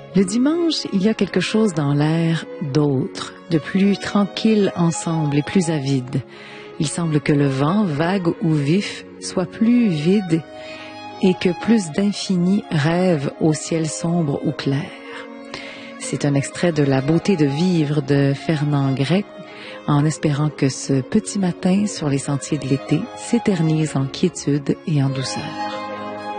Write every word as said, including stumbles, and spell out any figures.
Le dimanche, il y a quelque chose dans l'air d'autre, de plus tranquille ensemble et plus avide. Il semble que le vent, vague ou vif, soit plus vide et que plus d'infini rêve au ciel sombre ou clair. C'est un extrait de La beauté de vivre de Fernand Greiff, en espérant que ce petit matin sur les sentiers de l'été s'éternise en quiétude et en douceur.